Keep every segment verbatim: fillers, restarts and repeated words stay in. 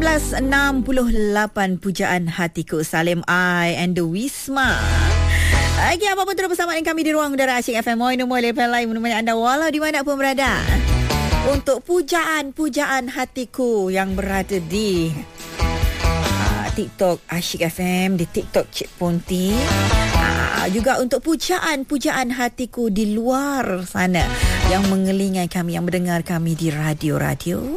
belas enam puluh lapan Pujaan Hatiku, Salim I and the Wisma. Lagi apa pun terus bersama dengan kami di ruang udara Asyik F M Moi Nombor Lepas Lain menemani anda walau di mana pun berada. Untuk pujaan-pujaan hatiku yang berada di uh, TikTok Asyik F M, di TikTok Cik Ponti. Uh, juga untuk pujaan-pujaan hatiku di luar sana yang mengelingai kami, yang mendengar kami di radio-radio.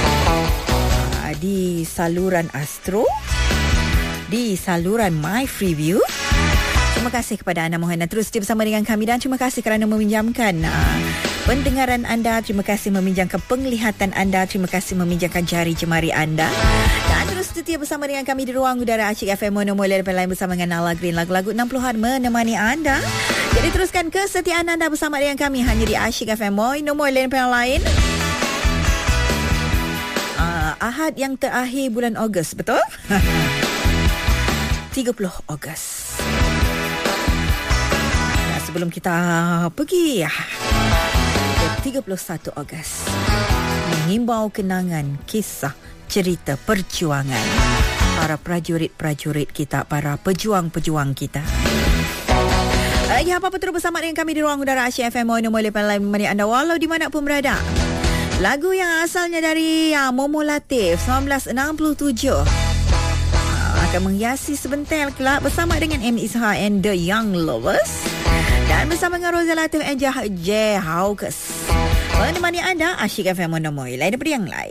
Di saluran Astro, di saluran My Freeview. Terima kasih kepada anda, mohon terus setia bersama dengan kami dan terima kasih kerana meminjamkan uh, pendengaran anda, terima kasih meminjamkan penglihatan anda, terima kasih meminjamkan jari jemari anda dan terus setia bersama dengan kami di ruang udara Asyik F M Nombor Lepas Lain bersama dengan Nala Green, lagu-lagu enam puluhan menemani anda. Jadi teruskan kesetiaan anda bersama dengan kami hanya di Asyik F M Nombor Lepas Lain. Ahad yang terakhir bulan Ogos, betul? tiga puluh Ogos. Nah, sebelum kita pergi ke tiga puluh satu Ogos, mengimbau kenangan, kisah, cerita perjuangan para prajurit-prajurit kita, para pejuang-pejuang kita. Lagi apa-apa terus bersama dengan kami di ruang udara Asyik F M Nombor Lepas Lain menemani anda walau di mana pun berada. Lagu yang asalnya dari ya, Momo Latif seribu sembilan ratus enam puluh tujuh uh, akan menghiasi sebentar kelak bersama dengan M. Isha and the Young Lovers dan bersama dengan Rozal Latif and J. Hawkes menemani anda Asyik F M Nombor Lain daripada yang lain.